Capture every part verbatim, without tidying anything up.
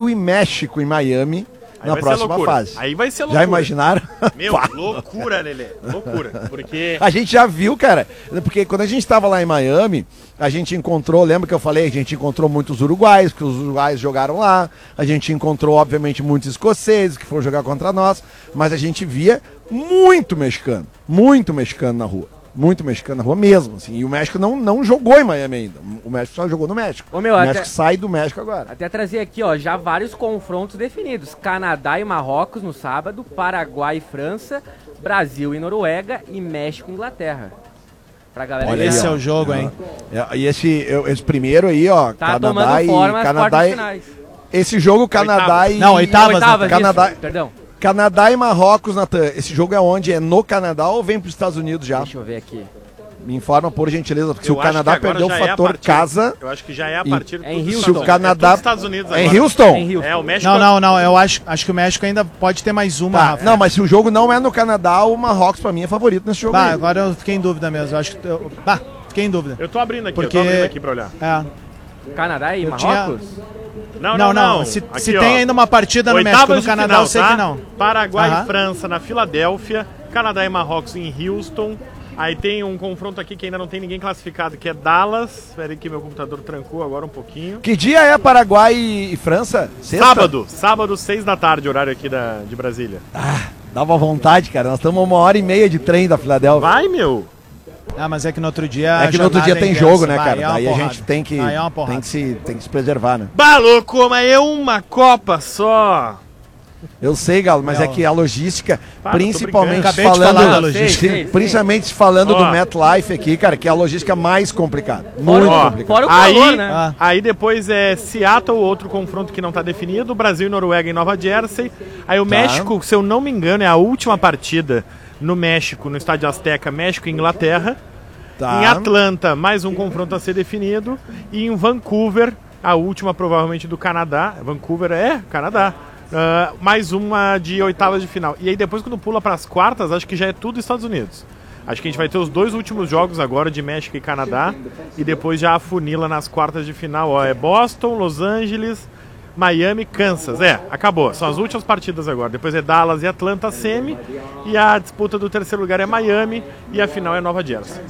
Brasil e México em Miami Aí na próxima fase. Aí vai ser loucura. Já imaginaram? Meu, loucura, Lelê. Loucura. Porque... A gente já viu, cara. Porque quando a gente tava lá em Miami, a gente encontrou, lembra que eu falei? A gente encontrou muitos uruguaios, que os uruguaios jogaram lá. A gente encontrou, obviamente, muitos escoceses que foram jogar contra nós. Mas a gente via muito mexicano. Muito mexicano na rua. Muito mexicano na rua mesmo, assim. E o México não, não jogou em Miami ainda. O México só jogou no México. Ô, meu, o até, México sai do México agora. Até trazer aqui, ó, já vários confrontos definidos. Canadá e Marrocos no sábado, Paraguai e França, Brasil e Noruega e México e Inglaterra. Pra galera. Olha, esse é o jogo, hein? É, e esse, esse primeiro aí, ó, tá Canadá e Canadá e... finais. Esse jogo Canadá oitavas. e Não, oitavas, oitavas Canadá. Isso, perdão. Canadá e Marrocos, Natan. Esse jogo é onde? É no Canadá ou vem para os Estados Unidos já? Deixa eu ver aqui. Me informa, por gentileza, porque Eu se o Canadá perdeu o fator é partir, casa... Eu acho que já é a partir é em dos Se o Canadá... é Estados Unidos é em agora. Houston? É em Houston. É, o México... Não, não, não. Eu acho, acho que o México ainda pode ter mais uma, Tá, Rafa. não, mas se o jogo não é no Canadá, o Marrocos pra mim é favorito nesse jogo Bah, aí. agora eu fiquei em dúvida mesmo. Eu acho que... Eu, bah, fiquei em dúvida. Eu tô abrindo aqui, Porque- eu tô abrindo aqui pra olhar. É. Canadá e Eu Marrocos? Não, Não, não, não. não. Se, Aqui, se ó. tem ainda uma partida no México, no Oitavas de Canadá, final, eu sei tá? que não. Paraguai Aham. e França na Filadélfia, Canadá e Marrocos em Houston. Aí tem um confronto aqui que ainda não tem ninguém classificado, que é Dallas. Espera aí que meu computador trancou agora um pouquinho. Que dia é Paraguai e, e França? Sexta? Sábado, sábado, seis da tarde, horário aqui da, de Brasília. Dava vontade, cara. Nós estamos uma hora e meia de trem da Filadélfia. Vai, meu! Ah, mas é que no outro dia... É que no outro dia tem jogo, né, cara? Daí a gente tem que, Aí é uma porrada. tem que, se, tem que se preservar, né? Balouco, mas é uma Copa só! Eu sei, Galo, mas Não. é que a logística, Para, tô principalmente brincando. Acabei de falando, falar da logística. sim, Sei, sei, principalmente falando Ó. do MetLife aqui, cara, que é a logística mais complicada. Fora, Muito Ó, complicada. fora o Aí, calor, né? Ah. aí depois é Seattle, outro confronto que não tá definido, Brasil e Noruega em Nova Jersey. Aí o Tá. México, se eu não me engano, é a última partida no México, no Estádio Azteca, México e Inglaterra. Tá. Em Atlanta, mais um confronto a ser definido. E em Vancouver, a última provavelmente do Canadá. Vancouver é Canadá. Ah, mais uma de oitavas de final. E aí depois quando pula para as quartas, acho que já é tudo Estados Unidos. Acho que a gente vai ter os dois últimos jogos agora de México e Canadá. E depois já afunila nas quartas de final. Ó, é Boston, Los Angeles, Miami, Kansas. É, acabou. São as últimas partidas agora. Depois é Dallas e Atlanta semi. E a disputa do terceiro lugar é Miami. E a final é Nova Jersey.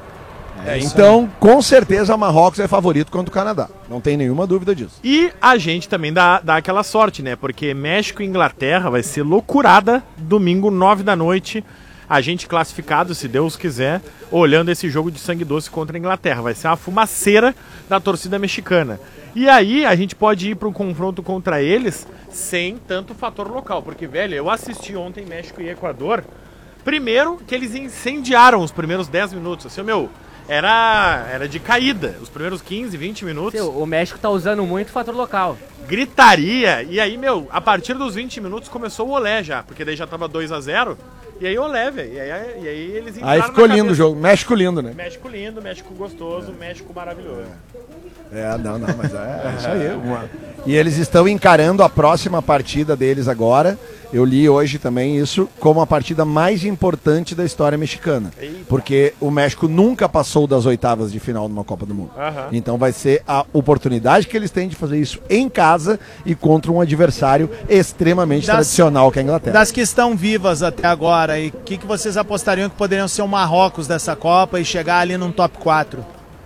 É, então, com certeza, Marrocos é favorito contra o Canadá. Não tem nenhuma dúvida disso. E a gente também dá, dá aquela sorte, né? Porque México e Inglaterra vai ser loucurada domingo, nove da noite. A gente classificado, se Deus quiser, olhando esse jogo de sangue doce contra a Inglaterra. Vai ser uma fumaceira da torcida mexicana. E aí a gente pode ir para um confronto contra eles sem tanto fator local. Porque, velho, eu assisti ontem México e Equador. Primeiro que eles incendiaram os primeiros dez minutos. Assim, meu... Era, era de caída, os primeiros quinze, vinte minutos. Seu, o México tá usando muito o fator local. Gritaria. E aí, meu, a partir dos vinte minutos começou o olé já, porque daí já tava dois a zero. E aí olé, velho. E aí, e aí eles entraram Aí ficou na lindo o cabeça. jogo. México lindo, né? México lindo, México gostoso, México maravilhoso. É, não, não, mas é, é isso aí. Uma- E eles estão encarando a próxima partida deles agora. Eu li hoje também isso como a partida mais importante da história mexicana. Eita. Porque o México nunca passou das oitavas de final numa Copa do Mundo. Aham. Então vai ser a oportunidade que eles têm de fazer isso em casa e contra um adversário extremamente Das- tradicional que é a Inglaterra. Das que estão vivas até agora, e o que, que vocês apostariam que poderiam ser o Marrocos dessa Copa e chegar ali num top quatro?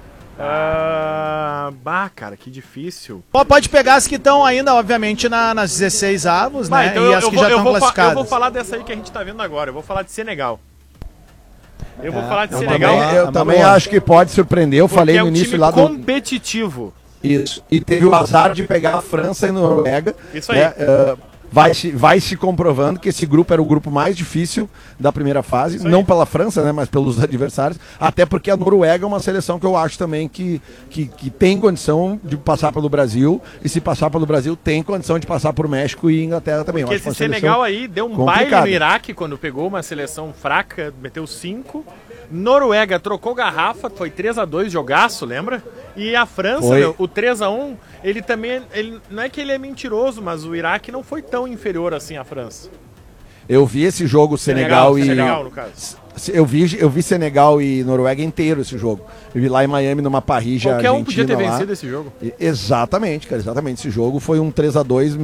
Ah, bah, cara, que difícil. Pô, pode pegar as que estão ainda, obviamente, na- nas dezesseis avos, Bah, né? então e eu, as eu que vou, já eu estão vou fa- classificadas. eu vou falar dessa aí que a gente tá vendo agora. Eu vou falar de Senegal. Eu vou É, falar de eu Senegal. Também- Boa, eu uma também boa. acho que pode surpreender. Eu porque falei é no um início time lá do. competitivo. Isso. E teve o azar de pegar a França e a Noruega. Isso aí. né? Eh, vai, se, vai se comprovando que esse grupo era o grupo mais difícil da primeira fase. Isso aí. Não pela França, né? Mas pelos adversários. Até porque a Noruega é uma seleção que eu acho também que, que, que tem condição de passar pelo Brasil. E se passar pelo Brasil, tem condição de passar por México e Inglaterra também. Eu Porque acho que é esse uma seleção Senegal aí deu um complicada. baile no Iraque quando pegou uma seleção fraca, meteu cinco. Noruega trocou garrafa, foi três a dois, jogaço, lembra? E a França, Foi. meu, o três a um, ele também, ele, não é que ele é mentiroso, mas o Iraque não foi tão inferior assim à França. Eu vi esse jogo Senegal, e. Senegal, no caso. Eu vi, eu vi Senegal e Noruega inteiro esse jogo. Eu vi lá em Miami numa parrilla Qualquer um argentina podia ter lá. vencido esse jogo. E- Exatamente, cara, exatamente. Esse jogo foi um três a dois